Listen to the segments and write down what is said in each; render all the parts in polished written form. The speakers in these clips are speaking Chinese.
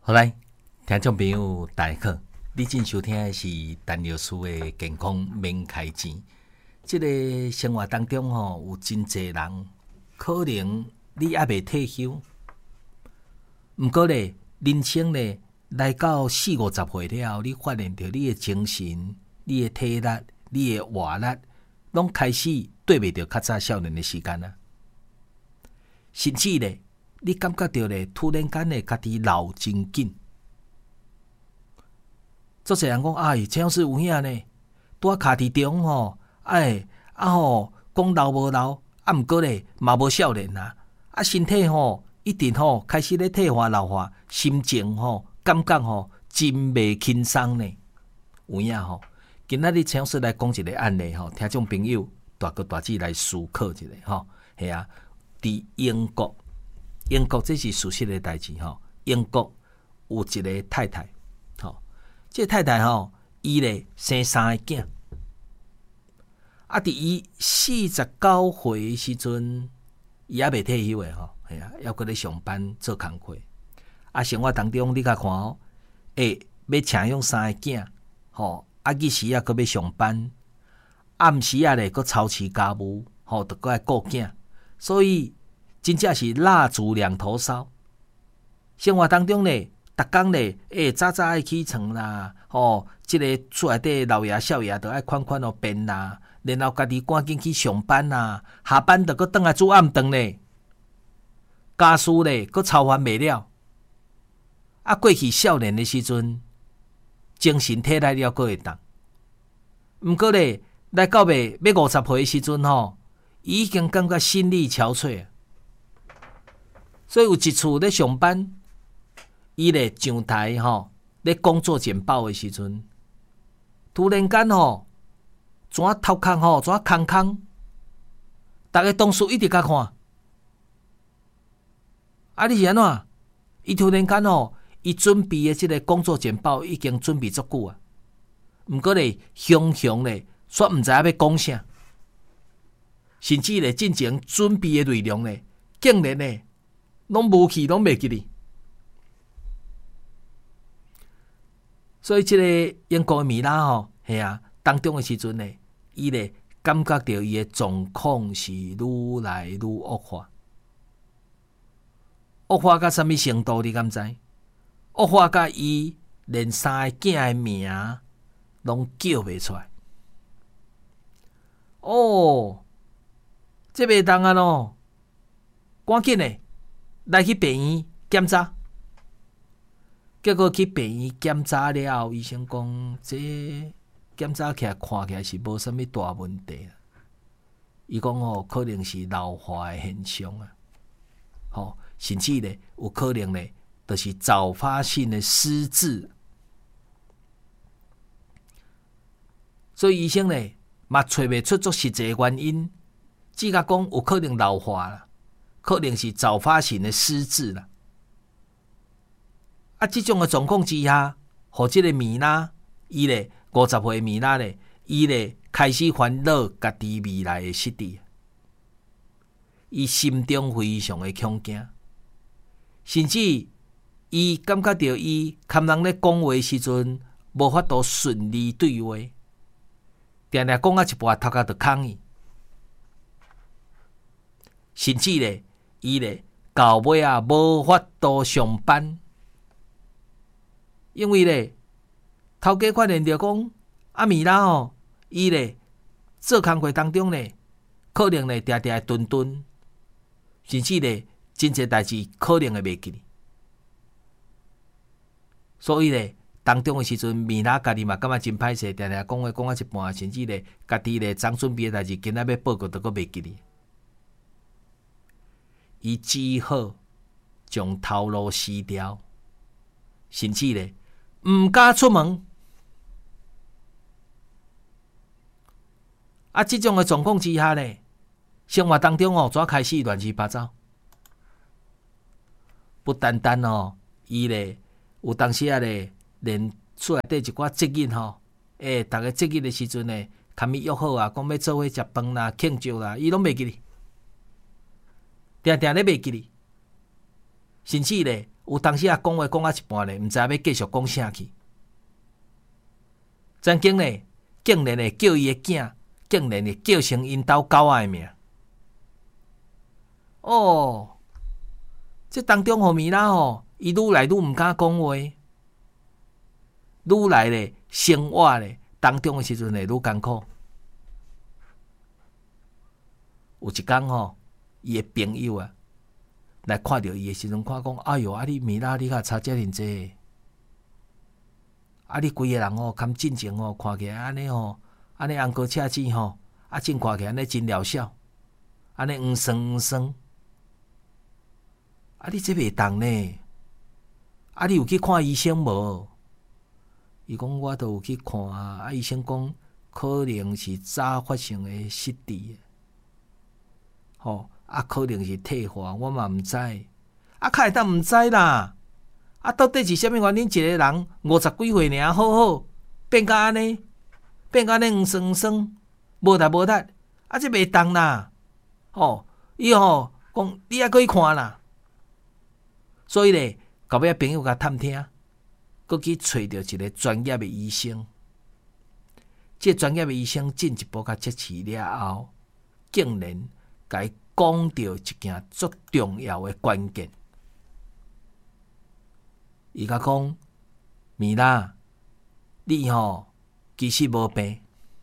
好来，听众朋友大家好，你正收听的是陈老师的健康免开钱。这个生活当中有真侪人可能你还未退休，不过咧，人生咧来到40-50岁了后，你发现到你的精神、你的体力、你的活力，拢开始对袂着较早少年的时间啊。甚至咧，你感觉到咧，突然间咧，家己老真紧。足侪人讲，哎，陈老师有影呢，拄啊卡伫中吼，讲老无老，毋过咧嘛无少年啊，身体一定开始咧退化老化，心情感觉真袂轻松呢。有影今仔日陈老师来讲一个案例听众朋友大哥大姐来思考一下系啊。伫英国这是事实的代志英国有一个太太这个太太伊咧生3个囝，伫伊49岁的时阵，伊还未退休的系啊，还搁咧上班做工课生活当中你甲看要请养3个囝日时搁要上班，暗时咧搁操持家务就搁来顾囝。所以真正是蜡烛两头烧，生活当中咧，逐工咧，早爱起床啦，即个厝内底老爷少爷都爱款便啦，然后家己赶紧去上班啦，下班就搁倒来煮暗顿咧，家事咧搁操完袂了。过去少年的时阵，精神体力了搁会当，毋过咧，来到要50岁的时阵已经感觉心力憔悴，所以有一次咧上班，伊咧上台咧工作简报的时阵，突然间怎头壳怎空空，逐个同事一直甲看，你是安怎？伊突然间伊准备的这个工作简报已经准备足久啊，毋过咧熊咧煞毋知影要讲啥。甚至咧，进前准备的内容咧，竟然咧，拢无去，拢袂记哩。所以，这个英国的米拉系啊，当中的时阵咧，伊咧感觉到伊的状况是愈来愈恶化，恶化到什么程度？你敢知？恶化到伊连3个囝的名拢叫袂出来。这袂当啊咯，赶紧的来去病院检查。结果去病院检查了后，医生讲这检查起来看起来是无什么大问题。伊讲可能是老化的现象啊，甚至咧有可能咧，就是早发性的失智。所以医生咧嘛找袂出足实际的原因。只甲讲有可能老化啦，可能是早发型的失智啦。这种的状况之下，互这个米娜，伊咧50岁的米娜咧，伊咧开始烦恼家己未来的失智，伊心中非常的恐惊，甚至伊感觉到伊看人咧讲话时阵无法度顺利对话，定定讲一半头壳就空去。甚至咧，伊咧到尾无法度上班，因为咧头家发现着讲米拉伊咧做工课当中咧，可能咧定定顿，甚至咧真侪代志可能会袂记哩。所以咧，当中的时阵，米拉家己嘛感觉真歹势，定定讲话讲一半，甚至咧家己咧昨准备的代志，今仔要报告都阁袂记哩。伊只好将头路撕掉，甚至咧毋敢出门。这种的状况之下咧，生活当中怎开始乱七八糟？不单单伊咧有当时咧，连厝内底一寡节日逐个节日的时阵咧，堪咪约好讲要做伙食饭啦、庆祝啦，伊拢袂记哩。定定咧袂记哩，甚至咧有当时讲话讲到一半咧，毋知要继续讲啥去。曾经咧，竟然会叫伊的囝，竟然会叫成因兜狗仔的名。哦，这当中互米拉伊愈来愈毋敢讲话，愈来咧生活咧当中的时阵会愈艰苦。有一天伊的朋友来看到伊的时阵，看讲，哎哟，你米拉你较差遮尔济，你规个人较进前看起来安尼安尼红高赤子真看起来安尼真疗效，安尼黄酸黄酸。你这袂当呢？你有去看医生无？伊讲我都有去看医生讲可能是早发生的失智，可能是退化，我嘛毋知。较会当毋知啦。到底是啥物原因？一个人50几岁尔，好好变甲安尼黄酸黄酸，无力无力，这袂当啦。伊讲你还可以看啦。所以咧，后尾朋友甲探听，佮去找到一个专业的医生。这专业的医生进一步甲测试了后，竟然甲伊讲到一件足重要的关键。伊甲讲：米拉，你其实无病，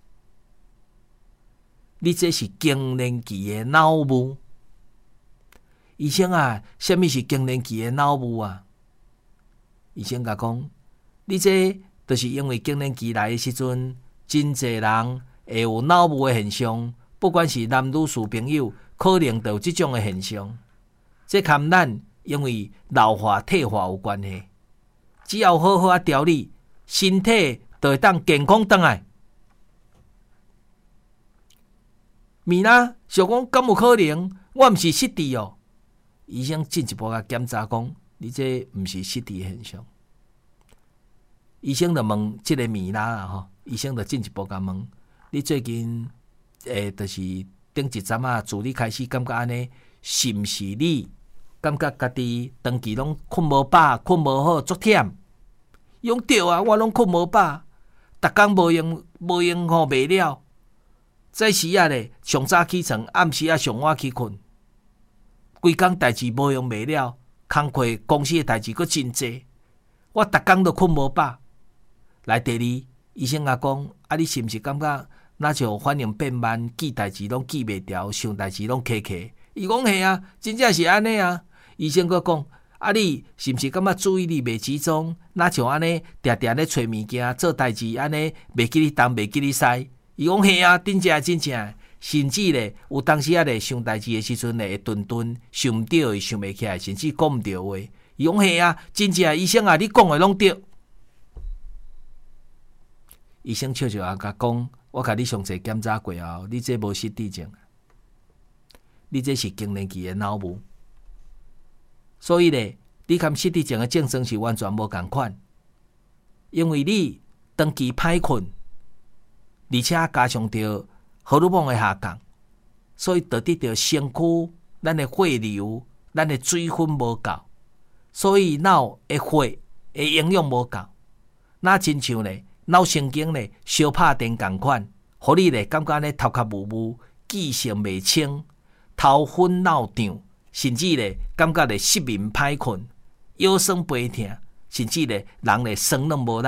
你这是更年期的脑雾。医生什么是更年期的脑雾啊？医生甲讲，你这就是因为更年期来的时阵，真侪人会有脑雾的现象，不管是男女士朋友，可能都有这种的现象。这跟咱因为老化退化有关系。只要好好调理，身体就会当健康回来。米拉想讲，敢有可能我毋是失智哦？医生进一步甲检查讲，你这毋是失智现象。医生就问这个米拉医生就进一步甲问，你最近就是顶一阵自你开始感觉安尼，是毋是你感觉家己长期拢困无饱、困无好、足忝？用对啊，我拢困无饱，逐工无用袂了。早时咧上早起床，暗时上晚去困。规工代志无用袂了，工课公司的代志佫真济，我逐工都困无饱。来第二，医生讲，你是毋是感觉那像反应变慢，记代志拢记袂牢，想代志拢卡卡？伊讲嘿啊，真正是安尼啊。医生佫讲，你是毋是感觉注意力袂集中，那像安尼定定咧找物件做代志，安尼袂记哩东，袂记哩西？伊讲嘿啊，真正。甚至咧，有当时咧想代志的时阵咧，会顿想毋到，想袂起来，甚至讲毋到话。伊讲嘿啊，真正医生你讲的拢对。医生笑笑甲讲，我甲你详细检查过后，你这无失智症，你这是更年期的脑雾。所以咧，你跟失智症的症状是完全无共款，因为你长期歹困，而且加上着荷尔蒙的下降，所以导致着身躯咱的血流、咱的水分无够，所以脑的血的营养无够，那亲像咧脑神经咧小拍电共款，互你咧感觉咧头壳雾雾、记性袂清、头昏脑胀，甚至咧感觉咧失眠歹困、腰酸背痛，甚至咧人咧酸软无力。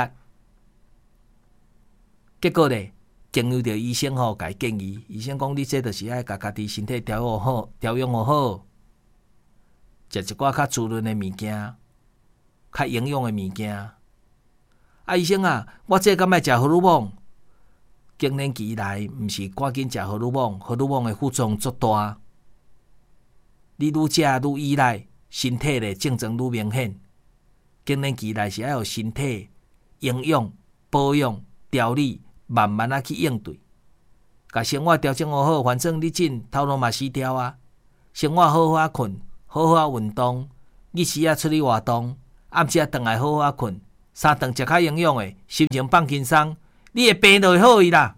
结果咧，经由着医生甲伊建议，医生讲你这就是爱甲家己身体调养好，食一寡较滋润的物件，较营养的物件。医生我这敢爱食荷尔蒙？更年期来，毋是赶紧食荷尔蒙，荷尔蒙的副作用足大。你愈食愈依赖，身体的症状愈明显。更年期来是要有身体营养、保养、调理。慢慢去应对，甲生活调整好，反正你真头脑嘛死掉啊！生活好好困，好好运动，日时出去活动，暗时回来好好困，三顿食较营养的，心情放轻松，你的病就会好去啦。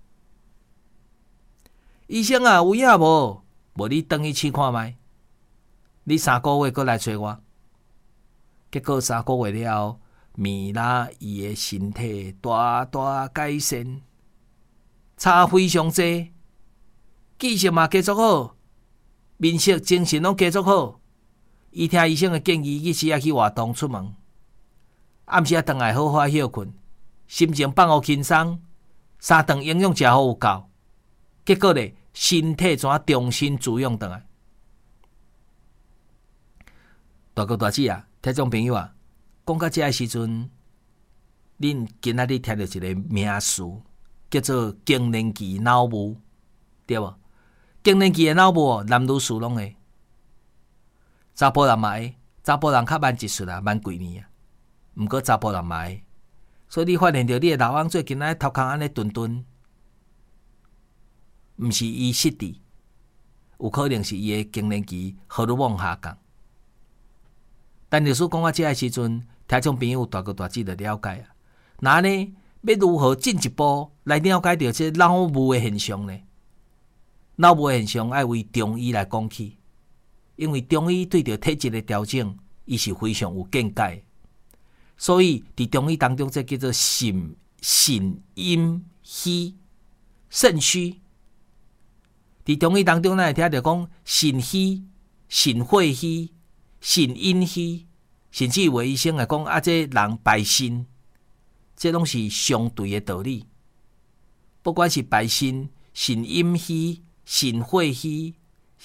医生有影无？无你转去试看觅，你3个月过来找我。 结果3个月了后，米拉伊的身体大大改善，差非常济，记性嘛继续好，面色精神拢继续好。伊听医生的建议，去时啊去活动出门，暗时啊回来好好休困，心情放互轻松，3顿营养食好有够。结果咧，身体怎重新滋养回来？大哥大姐啊，听众朋友啊，讲到这个时阵，恁今仔日听到一个名词，叫做更年期脑雾，对无？更年期的脑雾，男女士拢会，查甫人嘛会，查甫人较慢一岁啊，慢几年啊。毋过查甫人嘛会，所以你发现到你的老翁最近头壳安尼顿顿，毋是伊失智，有可能是伊的更年期荷尔蒙下降。但历史讲到这个时阵，听众朋友大哥大姐就了解啊。那呢，要如何进一步来了解到这脑雾的现象呢？脑雾的现象要为中医来讲起，因为中医对着体质的调整，伊是非常有见解。所以伫中医当中，这叫做肾阴虚、肾虚。伫中医当中，咱会听到讲肾虚、肾血虚、肾阴虚，甚至有医生来讲这人败肾，这拢是相对的道理。不管是败肾、肾阴虚、肾血虚、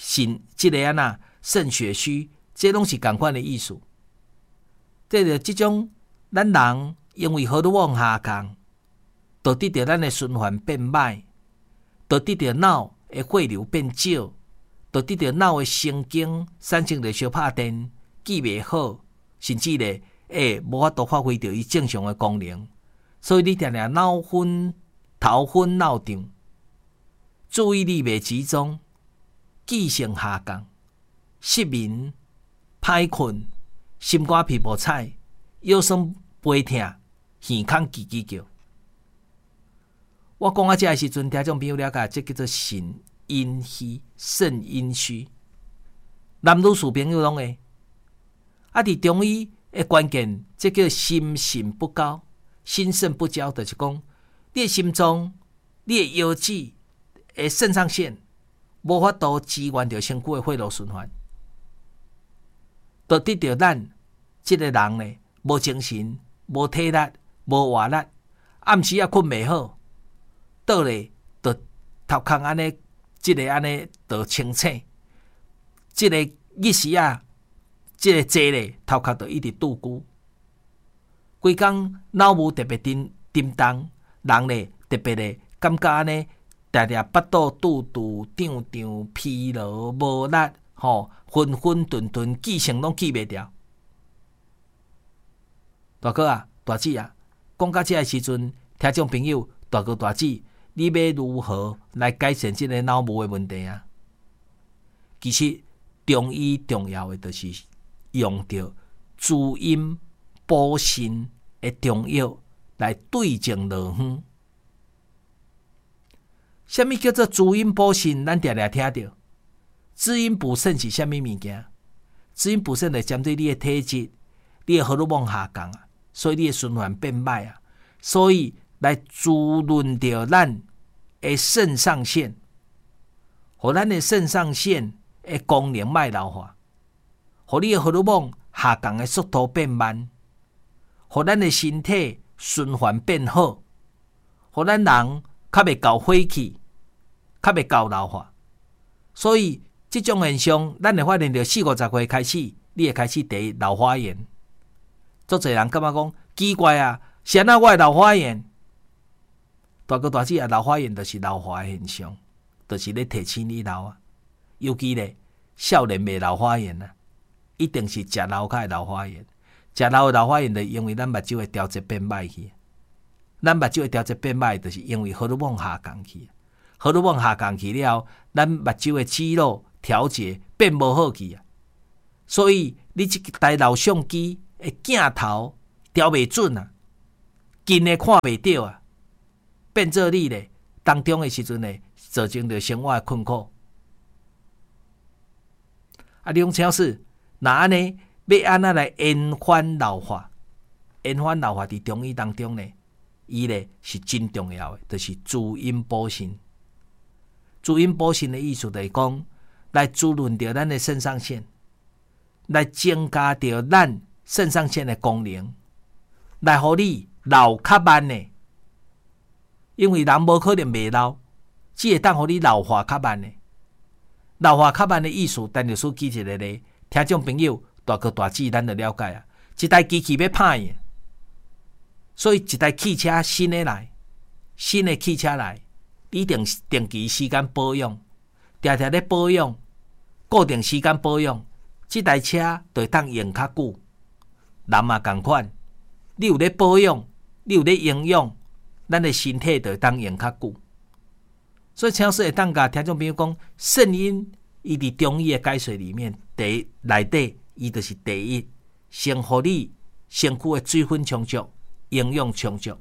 肾血虚，这拢是同款的意思。这种咱人因为荷尔蒙下降，导致着咱的循环变歹，导致着脑的血流变少，导致着脑的神经产生着小拍电，记袂好，甚至无法度发挥着伊正常的功能。所以你常常脑昏、头昏脑胀，注意力袂集中，记性下降，失眠、歹困、心肝脾无彩、腰酸背痛、耳孔叽叽叫。我讲到这个时阵，听众朋友了解，这叫做肾阴虚、肾阴虚。男女士朋友拢会。伫中医的关键，这叫心肾不交、心肾不交，就是讲你的心脏、你的腰子的肾上腺无法度支援着身躯的血路循环，导致着咱这个人呢无精神、无体力、无活力，暗时也困袂好，倒咧就头壳安尼，这个安尼就清醒，这个日时啊。这个坐咧，头壳就一直拄久，规工脑雾特别震动，人咧特别咧感觉安尼，常常腹肚肚肚胀胀、疲劳无力，昏昏顿顿，记性拢记袂掉。大哥啊，大姐啊，讲到这个时阵，听众朋友，大哥大姐，你要如何来改善这个脑雾的问题啊？其实中医重要的就是用到滋阴补肾的中药来对症落风。什么叫做滋阴补肾？咱常常听到。滋阴补肾是什么物件？滋阴补肾就针对你的体质，你的荷尔蒙下降啊，所以你的循环变歹啊，所以来滋润掉咱的肾上腺，互咱的肾上腺的功能莫老化。互你的荷尔蒙下降的速度变慢，互咱的身体循环变好，互咱人较袂搞火气，较袂搞老化。所以这种现象，咱会发现到40-50岁开始，你会开始得老花眼。足侪人感觉讲奇怪啊，是安怎我会老花眼？大哥大姐啊，老花眼就是老化的现象，就是咧提醒你老啊。尤其咧少年未老花眼啊。一定是食老较会老花眼，食老的老花眼，就因为咱目睭的调节变歹去。咱目睭的调节变歹，就是因为荷尔蒙下降去。荷尔蒙下降去了后，咱目睭的肌肉调节变无好去啊。所以你这台老相机的镜头调袂准啊，近的看袂到啊，变做你咧当中的时阵呢，造成着生活的困苦。啊，你讲超市。那安尼， 要安怎来延缓老化？延缓老化伫中医当中呢，伊呢是真重要的，就是滋阴补肾。滋阴补肾的意思就是讲，来滋润着咱的肾上腺，来增加着咱肾上腺的功能，来互你老较慢呢。因为人无可能袂老，只会当互你老化较慢呢。老化较慢的意思，陈律师举一个例，听众朋友大哥大姐咱就了解啊。一台机器要歹去，所以一台汽车新的来，新的汽车来，你定期时间保养，常常咧保养，固定时间保养，这台车就会当用较久。人嘛同款，你有咧保养，你有咧营养，咱的身体就会当用较久。所以请师会当甲听众朋友讲，肾阴伊伫中医的解说里面，内底伊就是第一，先互你身躯的水分充足，营养充足。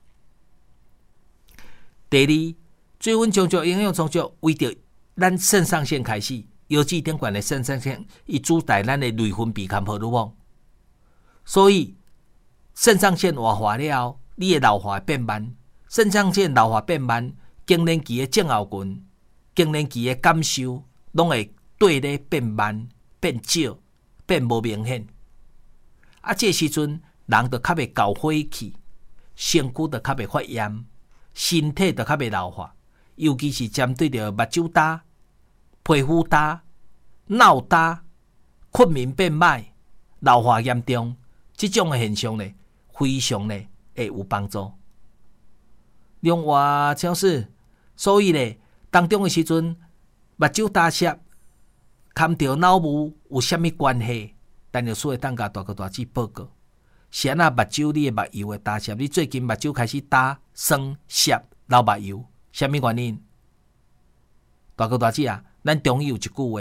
第二，水分充足，营养充足，为着咱肾上腺开始，腰椎顶管的肾上腺，伊主导咱的内分泌坎荷尔蒙，所以肾上腺活化了后，你的老化变慢。肾上腺老化变慢，更年期的症候群、更年期的感受，拢会对咧变慢、变少、变无明显。啊，这时阵人就较袂够火气，身躯就较袂发炎，身体就较袂老化。尤其是针对着目睭焦、皮肤焦、脑焦、困眠变歹、老化严重，这种的现象呢，非常呢会有帮助。另外，就是所以呢，当中的时阵，目睭焦涩，含着脑雾有啥物关系？但就所以当甲大哥大姐报告，是安那目睭你的目睭会焦涩，你最近目睭开始焦、酸、涩、流目睭，啥物原因？大哥大姐啊，咱中医有一句话，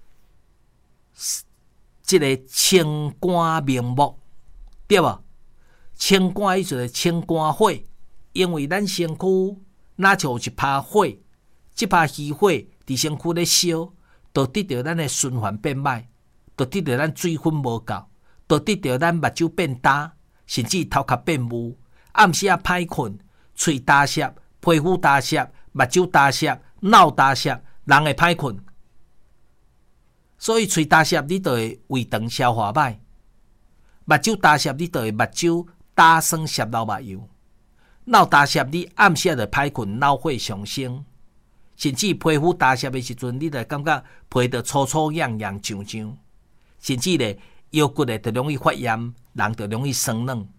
这个清肝明目，对无？清肝意思是清肝火。因为咱身躯若像有一拍火，这拍虚火伫身躯咧烧，就得到咱的循环变歹，就得到咱水分无够，就得到咱目睭变焦，甚至头壳变雾，暗时啊歹困，喙焦涩，皮肤焦涩，目睭焦涩，脑焦涩，人会歹困。所以喙焦涩，你就会胃肠消化歹；目睭焦涩，你就会目睭焦酸涩流目睭。脑焦涩，你暗时就歹困，脑火上升，甚至皮肤焦涩的时阵，你就感觉皮就粗粗痒痒痒痒，甚至咧腰骨咧就容易发炎，人就容易酸软。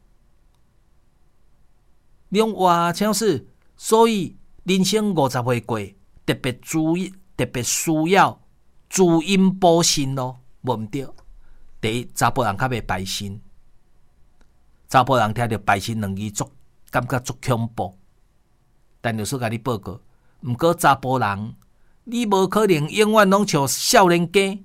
另外，像是所以人生50岁过，特别需要滋阴补肾咯，无毋对。第一，查甫人较袂排肾，查甫人听到排肾两字感觉足恐怖，但就是甲你报告，毋过查甫人，你无可能永远拢像少年家。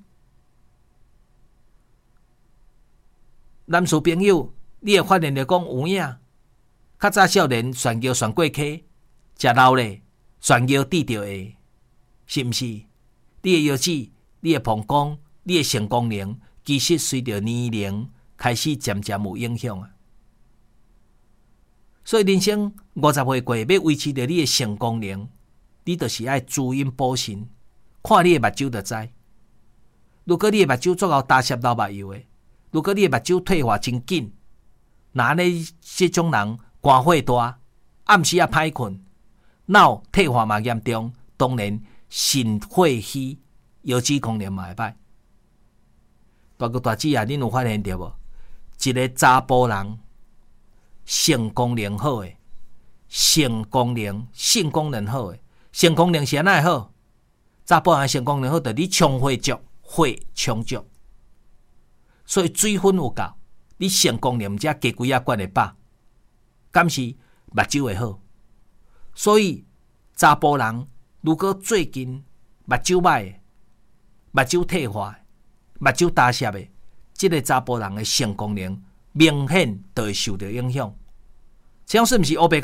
男士朋友，你会发现着讲有影，较早少年旋桥旋过溪，食老咧旋桥滴着下，是毋是？你的腰子、你的膀胱、你的肾功能，其实随着年龄开始渐渐有影响啊。所以人生50岁过，要维持着你的肾功能，你就是爱滋阴补肾。看你的目睭就知。如果你的目睭足够焦涩流目睭的，如果你的目睭退化真紧，那呢这种人肝火大，暗时也歹困，脑退化嘛严重，当然肾火虚，腰子功能嘛会歹。大哥大姐啊，恁有发现到无？一个查甫人。肾功能好诶，肾功能好诶，肾功能是安怎好？查甫人肾功能好，就你充血足，血充足，所以水分有够，你肾功能加加几啊管会饱，敢是目睭会好。所以查甫人如果最近目睭歹，目睭退化，目睭焦涩诶，这个查甫人诶肾功能明显就会受到影响。这样是毋是黑白